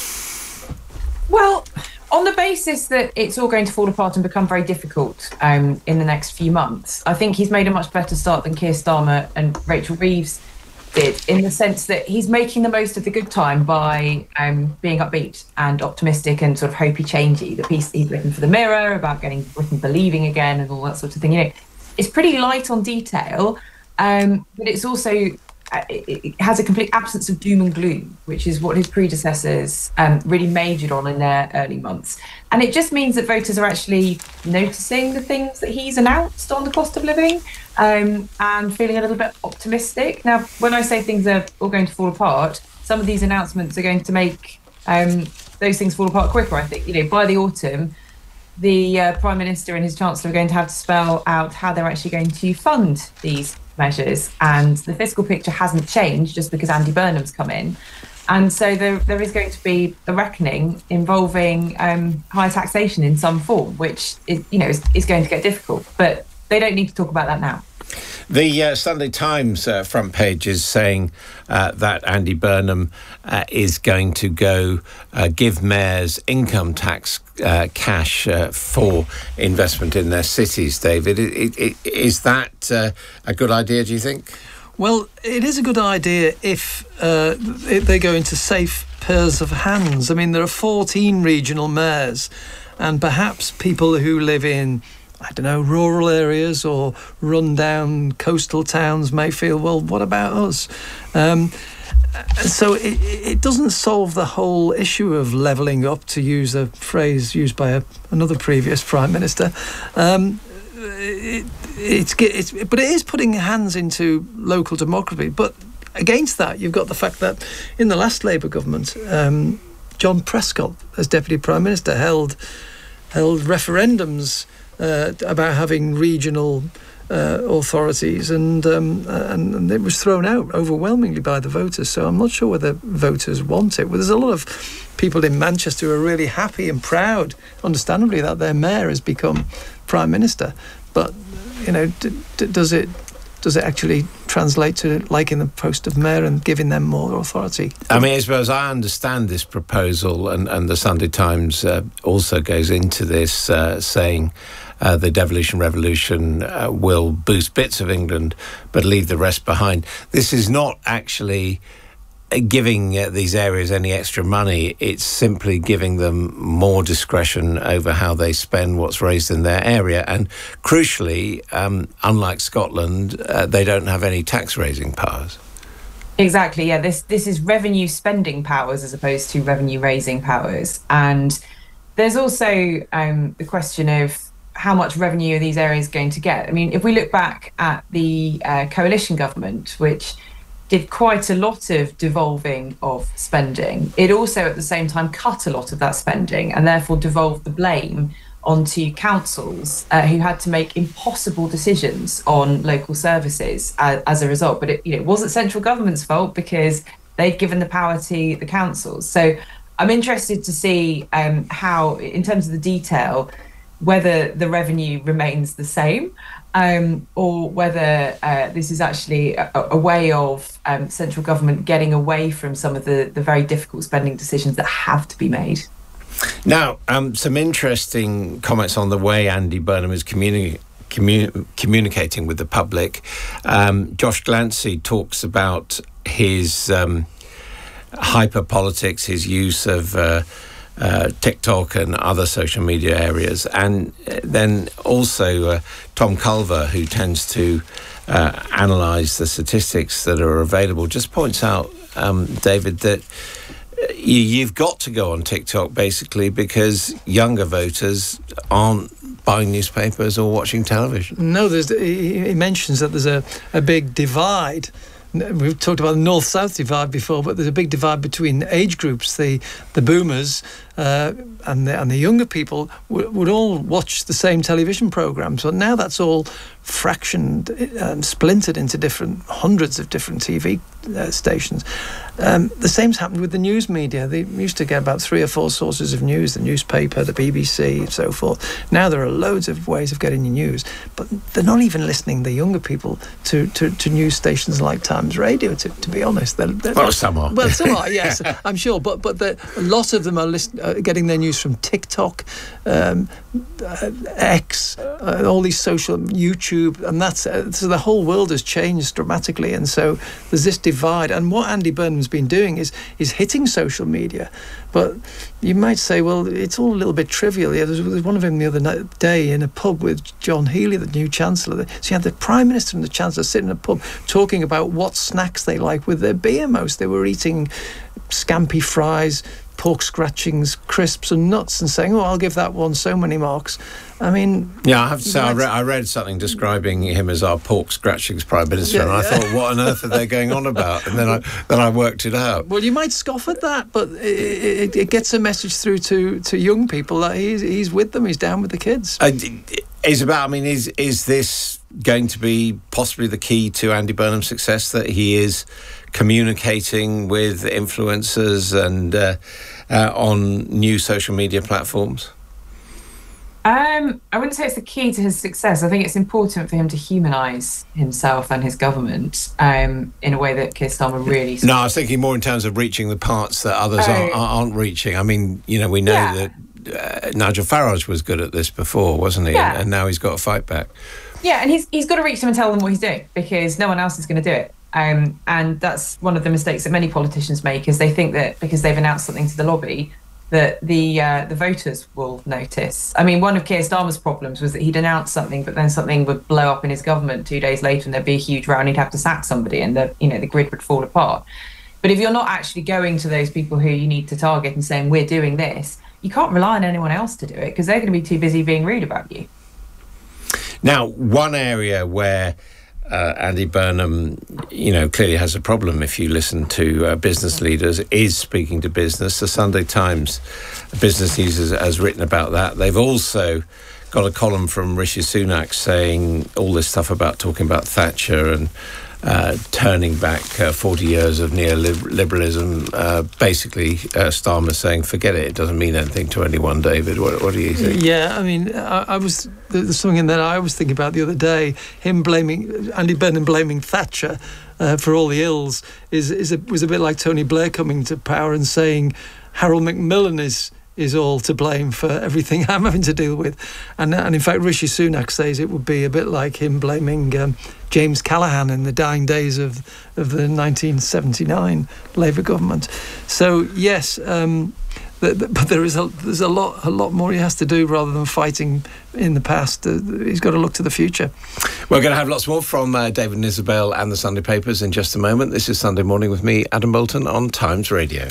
Well, on the basis that it's all going to fall apart and become very difficult in the next few months, I think he's made a much better start than Keir Starmer and Rachel Reeves did, in the sense that he's making the most of the good time by being upbeat and optimistic and sort of hopey changey. The piece that he's written for the Mirror about getting Britain believing again and all that sort of thing, you know, it's pretty light on detail, but it's also it has a complete absence of doom and gloom, which is what his predecessors really majored on in their early months. And it just means that voters are actually noticing the things that he's announced on the cost of living and feeling a little bit optimistic. Now, when I say things are all going to fall apart, some of these announcements are going to make those things fall apart quicker, I think. You know, by the autumn, the Prime Minister and his Chancellor are going to have to spell out how they're actually going to fund these measures, and the fiscal picture hasn't changed just because Andy Burnham's come in, and so there is going to be a reckoning involving higher taxation in some form, which is going to get difficult, but they don't need to talk about that now. The Sunday Times front page is saying that Andy Burnham is going to go give mayors income tax cash for investment in their cities. David, is that a good idea, do you think? Well, it is a good idea if they go into safe pairs of hands. I mean, there are 14 regional mayors, and perhaps people who live in, I don't know, rural areas or run-down coastal towns may feel, well, what about us? So it doesn't solve the whole issue of levelling up, to use a phrase used by another previous Prime Minister. But it is putting hands into local democracy. But against that, you've got the fact that in the last Labour government, John Prescott, as Deputy Prime Minister, held referendums about having regional authorities, and it was thrown out overwhelmingly by the voters. So I'm not sure whether voters want it. Well, there's a lot of people in Manchester who are really happy and proud, understandably, that their mayor has become Prime Minister. But does it actually translate to liking the post of mayor and giving them more authority? I mean, as I understand this proposal, and the Sunday Times also goes into this, saying the devolution revolution will boost bits of England but leave the rest behind. This is not actually giving these areas any extra money. It's simply giving them more discretion over how they spend what's raised in their area. And crucially, unlike Scotland, they don't have any tax-raising powers. Exactly, yeah. This is revenue spending powers as opposed to revenue raising powers. And there's also the question of how much revenue are these areas going to get? I mean, if we look back at the coalition government, which did quite a lot of devolving of spending, it also at the same time cut a lot of that spending and therefore devolved the blame onto councils who had to make impossible decisions on local services as a result. But it wasn't central government's fault because they'd given the power to the councils. So I'm interested to see how, in terms of the detail, whether the revenue remains the same or whether this is actually a way of central government getting away from some of the very difficult spending decisions that have to be made. Now, some interesting comments on the way Andy Burnham is communicating with the public. Josh Glancy talks about his hyper-politics, his use of TikTok and other social media areas, and then also Tom Culver, who tends to analyse the statistics that are available, just points out, David, that you've got to go on TikTok basically because younger voters aren't buying newspapers or watching television. No, he mentions that there's a big divide. We've talked about the north-south divide before, but there's a big divide between age groups. The boomers and the younger people would all watch the same television programmes. But now that's all fractioned and splintered into hundreds of different TV stations. The same's happened with the news media. They used to get about 3 or 4 sources of news, the newspaper, the BBC, and so forth. Now there are loads of ways of getting your news, but they're not even listening, the younger people, to news stations like Times Radio, to be honest. Well, some are. Well, some are, yes, I'm sure. But a lot of them are getting their news from TikTok, X, all these social, YouTube, and so the whole world has changed dramatically, and so there's this divide. And what Andy Burnham's been doing is hitting social media, but you might say, well, it's all a little bit trivial. Yeah, there was one of him the other day in a pub with John Healey, the new Chancellor. So you had the Prime Minister and the Chancellor sitting in a pub talking about what snacks they like with their beer most. They were eating scampi fries, pork scratchings, crisps and nuts, and saying, I'll give that one so many marks. I mean... Yeah, I have to say, I read something describing him as our pork scratchings Prime Minister, and I thought, what on earth are they going on about? And then I worked it out. Well, you might scoff at that, but it gets a message through to young people that he's with them, he's down with the kids. Is this going to be possibly the key to Andy Burnham's success, that he is communicating with influencers and on new social media platforms? I wouldn't say it's the key to his success. I think it's important for him to humanise himself and his government in a way that Keir Starmer really... No, I was thinking more in terms of reaching the parts that others aren't reaching. I mean, we know that Nigel Farage was good at this before, wasn't he? Yeah. And now he's got to fight back. Yeah, and he's got to reach them and tell them what he's doing, because no one else is going to do it. And that's one of the mistakes that many politicians make, is they think that because they've announced something to the lobby, that the voters will notice. I mean, one of Keir Starmer's problems was that he'd announce something, but then something would blow up in his government 2 days later, and there'd be a huge row, and he'd have to sack somebody, and the grid would fall apart. But if you're not actually going to those people who you need to target and saying, we're doing this, you can't rely on anyone else to do it, because they're going to be too busy being rude about you. Now, one area where Andy Burnham, clearly has a problem, if you listen to business leaders, is speaking to business. The Sunday Times Business News has written about that. They've also got a column from Rishi Sunak saying all this stuff about talking about Thatcher and turning back 40 years of neoliberalism. Basically, Starmer saying, forget it, it doesn't mean anything to anyone. David, what do you think? Yeah, I mean, there's something that I was thinking about the other day. Andy Burnham blaming Thatcher for all the ills was a bit like Tony Blair coming to power and saying Harold Macmillan is all to blame for everything I'm having to deal with. And in fact, Rishi Sunak says it would be a bit like him blaming James Callaghan in the dying days of the 1979 Labour government. So, yes, but there's a lot more he has to do rather than fighting in the past. He's got to look to the future. We're going to have lots more from David and Isabel and the Sunday papers in just a moment. This is Sunday Morning with me, Adam Bolton, on Times Radio.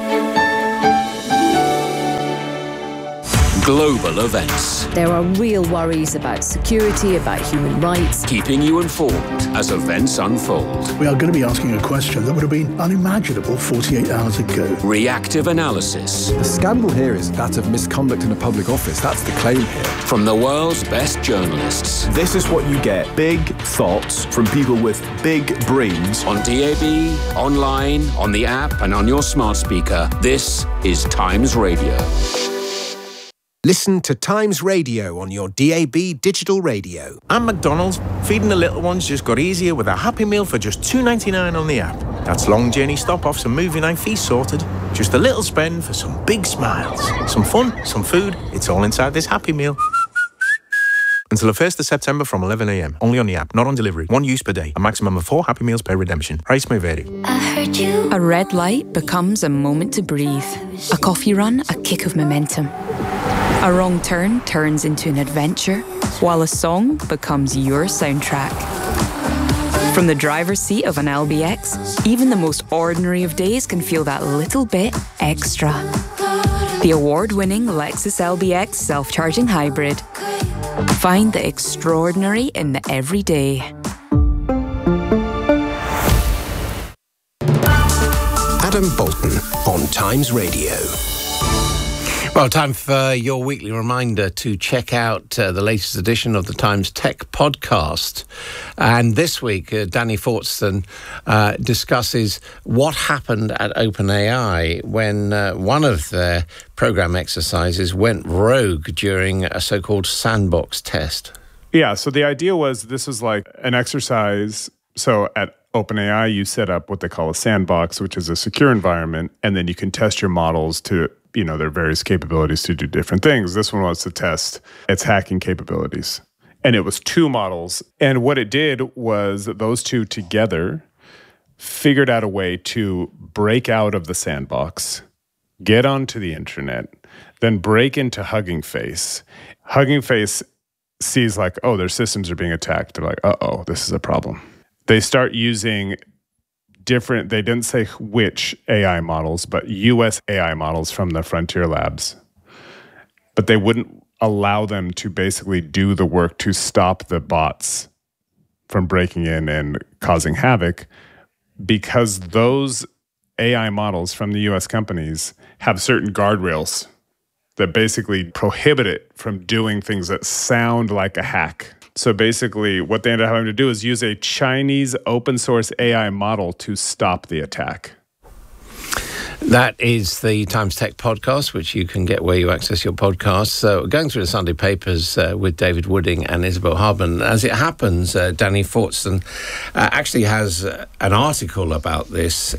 Global events. There are real worries about security, about human rights. Keeping you informed as events unfold. We are going to be asking a question that would have been unimaginable 48 hours ago. Reactive analysis. The scandal here is that of misconduct in a public office. That's the claim here. From the world's best journalists. This is what you get. Big thoughts from people with big brains. On DAB, online, on the app, and on your smart speaker. This is Times Radio. Listen to Times Radio on your DAB digital radio. And McDonald's, feeding the little ones just got easier with a Happy Meal for just $2.99 on the app. That's long journey stop-offs and movie night feast sorted. Just a little spend for some big smiles. Some fun, some food, it's all inside this Happy Meal. Until the 1st of September from 11 a.m. Only on the app, not on delivery. 1 use per day. A maximum of 4 Happy Meals per redemption. Price may vary. I heard you. A red light becomes a moment to breathe. A coffee run, a kick of momentum. A wrong turn turns into an adventure, while a song becomes your soundtrack. From the driver's seat of an LBX, even the most ordinary of days can feel that little bit extra. The award-winning Lexus LBX self-charging hybrid. Find the extraordinary in the everyday. Adam Bolton on Times Radio. Well, time for your weekly reminder to check out the latest edition of the Times Tech Podcast. And this week, Danny Fortson discusses what happened at OpenAI when one of their program exercises went rogue during a so-called sandbox test. Yeah, so the idea was this is like an exercise. So at OpenAI, you set up what they call a sandbox, which is a secure environment, and then you can test your models to their various capabilities to do different things. This one was to test its hacking capabilities. And it was 2 models. And what it did was those 2 together figured out a way to break out of the sandbox, get onto the internet, then break into Hugging Face. Hugging Face sees like, oh, their systems are being attacked. They're like, uh-oh, this is a problem. They start using different, they didn't say which AI models, but US AI models from the Frontier Labs. But they wouldn't allow them to basically do the work to stop the bots from breaking in and causing havoc, because those AI models from the US companies have certain guardrails that basically prohibit it from doing things that sound like a hack. So basically, what they ended up having to do is use a Chinese open source AI model to stop the attack. That is the Times Tech Podcast, which you can get where you access your podcasts. So going through the Sunday papers with David Wooding and Isabel Harbin. As it happens, Danny Fortson actually has an article about this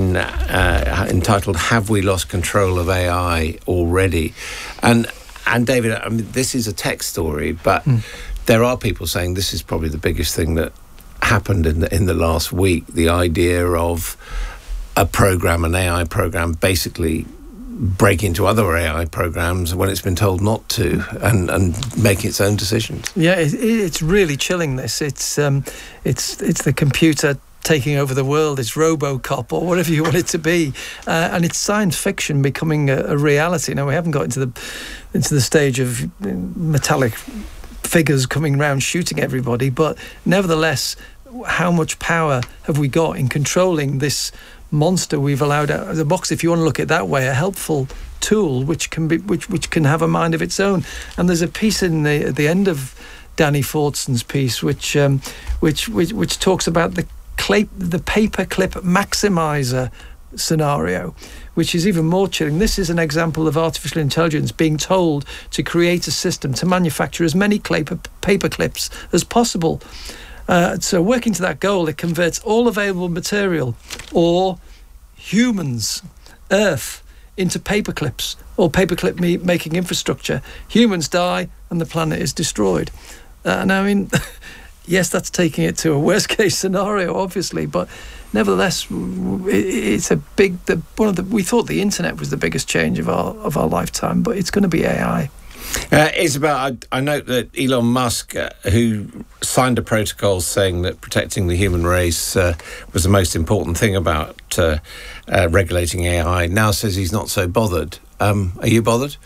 entitled "Have We Lost Control of AI Already?" And David, I mean, this is a tech story, but there are people saying this is probably the biggest thing that happened in the last week. The idea of an AI program, basically break into other AI programs when it's been told not to, and make its own decisions. Yeah, it's really chilling. It's the computer taking over the world. It's RoboCop or whatever you want it to be, and it's science fiction becoming a reality. Now, we haven't got into the stage of metallic figures coming around shooting everybody, but nevertheless, how much power have we got in controlling this monster we've allowed out of the box? If you want to look at it that way, a helpful tool which can have a mind of its own. And there's a piece at the end of Danny Fortson's piece which talks about the paperclip maximizer scenario, which is even more chilling. This is an example of artificial intelligence being told to create a system to manufacture as many paper clips as possible. So working to that goal, it converts all available material, or humans, Earth, into paper clips or paperclip making infrastructure. Humans die and the planet is destroyed. And I mean, yes, that's taking it to a worst case scenario, obviously, but nevertheless, it's a big. We thought the internet was the biggest change of our lifetime, but it's going to be AI. Isabel, I note that Elon Musk, who signed a protocol saying that protecting the human race was the most important thing about regulating AI, now says he's not so bothered. Are you bothered?